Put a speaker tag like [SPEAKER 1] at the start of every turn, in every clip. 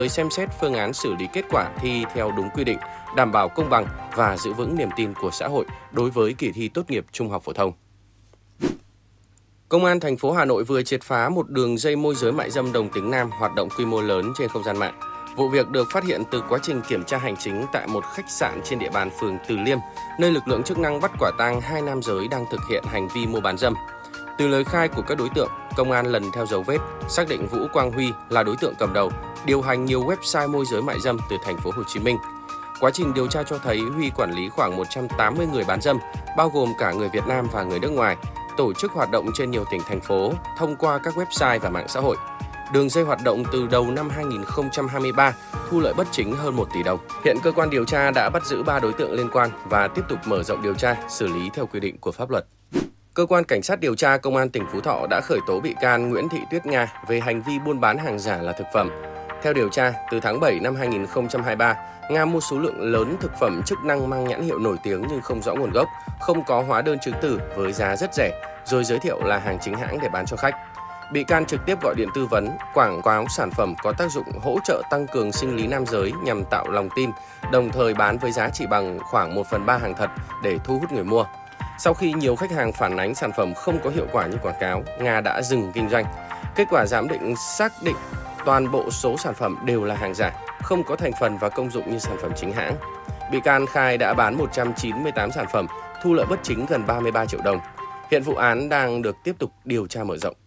[SPEAKER 1] tới xem xét phương án xử lý kết quả thi theo đúng quy định, đảm bảo công bằng và giữ vững niềm tin của xã hội đối với kỳ thi tốt nghiệp trung học phổ thông. Công an thành phố Hà Nội vừa triệt phá một đường dây môi giới mại dâm đồng tính nam hoạt động quy mô lớn trên không gian mạng. Vụ việc được phát hiện từ quá trình kiểm tra hành chính tại một khách sạn trên địa bàn phường Từ Liêm, nơi lực lượng chức năng bắt quả tang 2 nam giới đang thực hiện hành vi mua bán dâm. Từ lời khai của các đối tượng, công an lần theo dấu vết xác định Vũ Quang Huy là đối tượng cầm đầu, điều hành nhiều website môi giới mại dâm từ thành phố Hồ Chí Minh. Quá trình điều tra cho thấy Huy quản lý khoảng 180 người bán dâm, bao gồm cả người Việt Nam và người nước ngoài, tổ chức hoạt động trên nhiều tỉnh thành phố thông qua các website và mạng xã hội. Đường dây hoạt động từ đầu năm 2023, thu lợi bất chính hơn 1 tỷ đồng. Hiện cơ quan điều tra đã bắt giữ 3 đối tượng liên quan và tiếp tục mở rộng điều tra, xử lý theo quy định của pháp luật. Cơ quan Cảnh sát điều tra Công an tỉnh Phú Thọ đã khởi tố bị can Nguyễn Thị Tuyết Nga về hành vi buôn bán hàng giả là thực phẩm. Theo điều tra, từ tháng 7 năm 2023, Nga mua số lượng lớn thực phẩm chức năng mang nhãn hiệu nổi tiếng nhưng không rõ nguồn gốc, không có hóa đơn chứng từ với giá rất rẻ, rồi giới thiệu là hàng chính hãng để bán cho khách. Bị can trực tiếp gọi điện tư vấn, quảng cáo sản phẩm có tác dụng hỗ trợ tăng cường sinh lý nam giới nhằm tạo lòng tin, đồng thời bán với giá chỉ bằng khoảng 1/3 hàng thật để thu hút người mua. Sau khi nhiều khách hàng phản ánh sản phẩm không có hiệu quả như quảng cáo, Nga đã dừng kinh doanh. Kết quả giám định xác định toàn bộ số sản phẩm đều là hàng giả, không có thành phần và công dụng như sản phẩm chính hãng. Bị can khai đã bán 198 sản phẩm, thu lợi bất chính gần 33 triệu đồng. Hiện vụ án đang được tiếp tục điều tra mở rộng.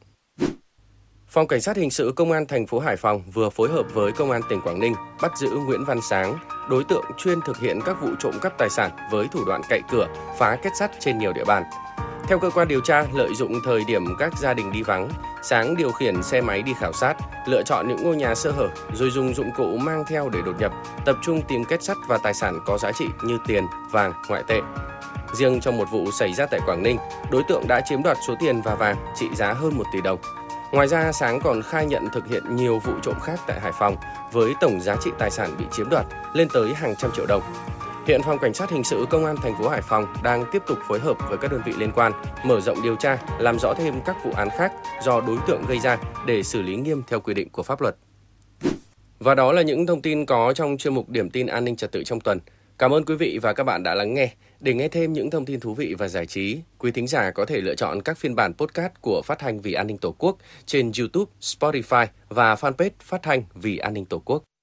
[SPEAKER 1] Phòng Cảnh sát Hình sự Công an thành phố Hải Phòng vừa phối hợp với Công an tỉnh Quảng Ninh bắt giữ Nguyễn Văn Sáng, đối tượng chuyên thực hiện các vụ trộm cắp tài sản với thủ đoạn cậy cửa, phá kết sắt trên nhiều địa bàn. Theo cơ quan điều tra, lợi dụng thời điểm các gia đình đi vắng, Sáng điều khiển xe máy đi khảo sát, lựa chọn những ngôi nhà sơ hở rồi dùng dụng cụ mang theo để đột nhập, tập trung tìm kết sắt và tài sản có giá trị như tiền, vàng, ngoại tệ. Riêng trong một vụ xảy ra tại Quảng Ninh, đối tượng đã chiếm đoạt số tiền và vàng trị giá hơn 1 tỷ đồng. Ngoài ra, Sáng còn khai nhận thực hiện nhiều vụ trộm khác tại Hải Phòng với tổng giá trị tài sản bị chiếm đoạt lên tới hàng trăm triệu đồng. Hiện Phòng Cảnh sát Hình sự Công an thành phố Hải Phòng đang tiếp tục phối hợp với các đơn vị liên quan, mở rộng điều tra, làm rõ thêm các vụ án khác do đối tượng gây ra để xử lý nghiêm theo quy định của pháp luật. Và đó là những thông tin có trong chuyên mục Điểm tin an ninh trật tự trong tuần. Cảm ơn quý vị và các bạn đã lắng nghe. Để nghe thêm những thông tin thú vị và giải trí, quý thính giả có thể lựa chọn các phiên bản podcast của Phát thanh Vì An ninh Tổ quốc trên YouTube, Spotify và fanpage Phát thanh Vì An ninh Tổ quốc.